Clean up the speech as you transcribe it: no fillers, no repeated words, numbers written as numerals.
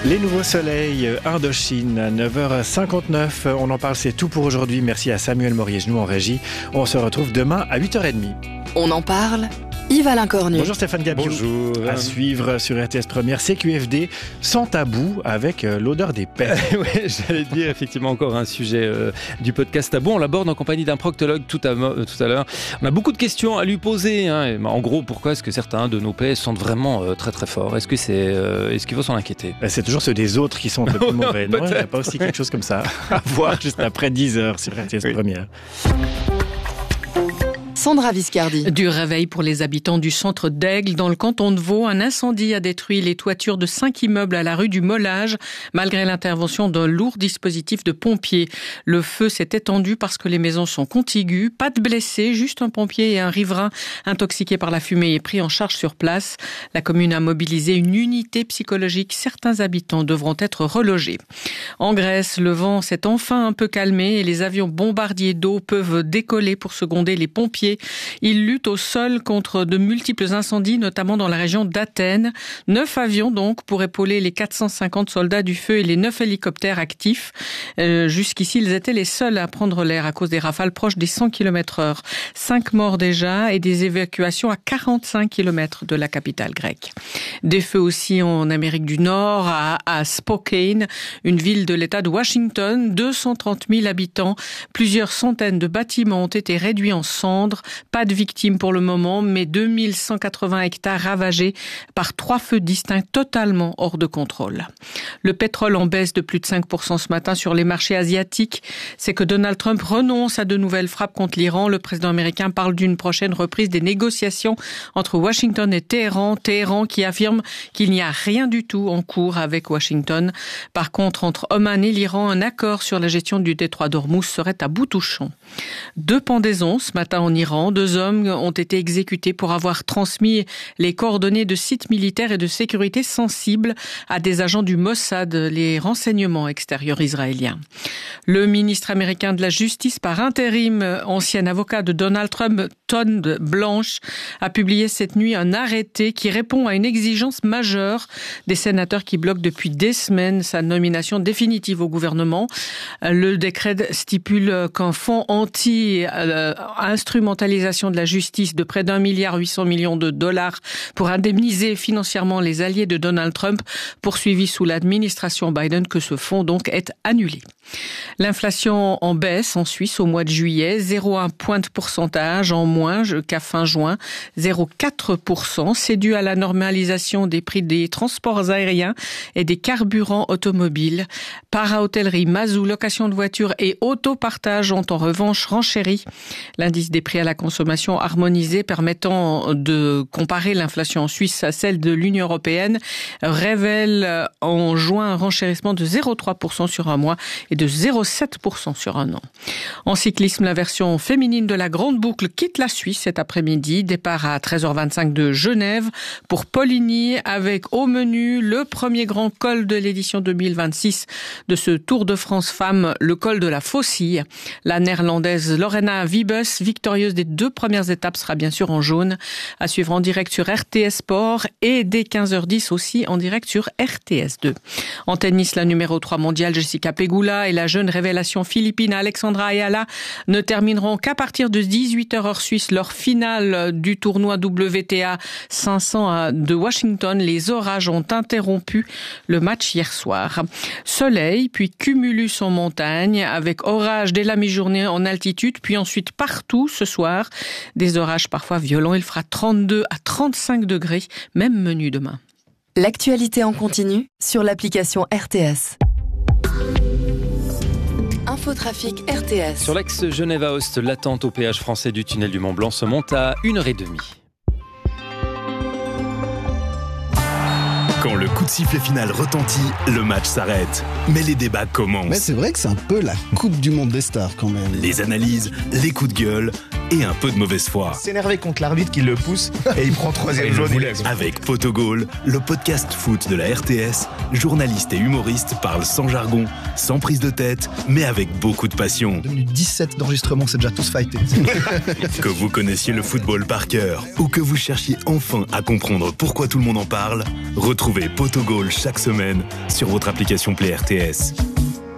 Les nouveaux soleils, Indochine, à 9h59. On en parle, c'est tout pour aujourd'hui. Merci à Samuel Morier-Genoux en régie. On se retrouve demain à 8h30. On en parle, Yves-Alain Cornu. Bonjour Stéphane Gabiou. Bonjour. À suivre sur RTS Première, CQFD, sans tabou, avec l'odeur des pères. Oui, j'allais dire effectivement encore un sujet du podcast Tabou. On l'aborde en compagnie d'un proctologue tout à l'heure. On a beaucoup de questions à lui poser. En gros, pourquoi est-ce que certains de nos pères sont vraiment très très forts ? Est-ce qu'il faut s'en inquiéter ? C'est toujours ceux des autres qui sont les plus mauvais. Non, il n'y a pas aussi quelque chose comme ça à voir juste après 10h sur RTS Première. Sandra Viscardi. Du réveil pour les habitants du centre d'Aigle. Dans le canton de Vaud, un incendie a détruit les toitures de 5 immeubles à la rue du Mollage, malgré l'intervention d'un lourd dispositif de pompiers. Le feu s'est étendu parce que les maisons sont contiguës. Pas de blessés, juste un pompier et un riverain intoxiqués par la fumée et pris en charge sur place. La commune a mobilisé une unité psychologique. Certains habitants devront être relogés. En Grèce, le vent s'est enfin un peu calmé et les avions bombardiers d'eau peuvent décoller pour seconder les pompiers. Ils luttent au sol contre de multiples incendies, notamment dans la région d'Athènes. 9 avions donc pour épauler les 450 soldats du feu et les 9 hélicoptères actifs. Jusqu'ici, ils étaient les seuls à prendre l'air à cause des rafales proches des 100 km/h. 5 morts déjà et des évacuations à 45 km de la capitale grecque. Des feux aussi en Amérique du Nord, à Spokane, une ville de l'État de Washington, 230 000 habitants. Plusieurs centaines de bâtiments ont été réduits en cendres. Pas de victimes pour le moment, mais 2180 hectares ravagés par 3 feux distincts totalement hors de contrôle. Le pétrole en baisse de plus de 5% ce matin sur les marchés asiatiques. C'est que Donald Trump renonce à de nouvelles frappes contre l'Iran. Le président américain parle d'une prochaine reprise des négociations entre Washington et Téhéran. Téhéran qui affirme qu'il n'y a rien du tout en cours avec Washington. Par contre, entre Oman et l'Iran, un accord sur la gestion du détroit d'Ormuz serait à bout touchant. 2 pendaisons ce matin en Iran. 2 hommes ont été exécutés pour avoir transmis les coordonnées de sites militaires et de sécurité sensibles à des agents du Mossad, les renseignements extérieurs israéliens. Le ministre américain de la Justice par intérim, ancien avocat de Donald Trump, Todd Blanche, a publié cette nuit un arrêté qui répond à une exigence majeure des sénateurs qui bloquent depuis des semaines sa nomination définitive au gouvernement. Le décret stipule qu'un fonds anti-instrumentalisation de la justice de près d'1,8 milliard de dollars pour indemniser financièrement les alliés de Donald Trump poursuivis sous l'administration Biden, que ce fonds donc est annulé. L'inflation en baisse en Suisse au mois de juillet, 0,1 point de pourcentage en moins qu'à fin juin, 0,4%. C'est dû à la normalisation des prix des transports aériens et des carburants automobiles. Para-hôtellerie, Mazou, location de voitures et autopartage ont en revanche renchéri. L'indice des prix à la consommation harmonisé permettant de comparer l'inflation en Suisse à celle de l'Union européenne révèle en juin un renchérissement de 0,3% sur un mois et de 0,7% sur un an. En cyclisme, la version féminine de la Grande Boucle quitte la Suisse cet après-midi. Départ à 13h25 de Genève pour Poligny avec au menu le premier grand col de l'édition 2026 de ce Tour de France Femmes, le col de la Faucille. La néerlandaise Lorena Wiebes, victorieuse des 2 premières étapes, sera bien sûr en jaune. À suivre en direct sur RTS Sport et dès 15h10 aussi en direct sur RTS2. En tennis, la numéro 3 mondiale Jessica Pegula et la jeune révélation philippine Alexandra Ayala ne termineront qu'à partir de 18h heure suisse leur finale du tournoi WTA 500 de Washington. Les orages ont interrompu le match hier soir. Soleil, puis cumulus en montagne avec orage dès la mi-journée en altitude, puis ensuite partout ce soir. Des orages parfois violents. Il fera 32 à 35 degrés, même menu demain. L'actualité en continu sur l'application RTS. Infotrafic RTS. Sur l'axe Genève-Aoste, l'attente au péage français du tunnel du Mont-Blanc se monte à 1h30. Quand le coup de sifflet final retentit, le match s'arrête. Mais les débats commencent. Mais c'est vrai que c'est un peu la Coupe du Monde des stars quand même. Les analyses, les coups de gueule, et un peu de mauvaise foi. S'énerver contre l'arbitre qui le pousse et il prend 3e jaune. Avec Potogol, le podcast foot de la RTS, journalistes et humoristes parlent sans jargon, sans prise de tête, mais avec beaucoup de passion. 2 minutes 17 d'enregistrement, c'est déjà tous fighté. Que vous connaissiez le football par cœur ou que vous cherchiez enfin à comprendre pourquoi tout le monde en parle, retrouvez Potogol chaque semaine sur votre application Play RTS.